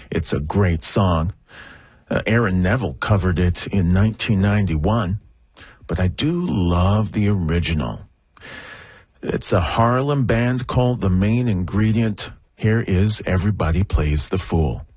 It's a great song. Aaron Neville covered it in 1991, but I do love the original. It's a Harlem band called The Main Ingredient. Here is Everybody Plays the Fool.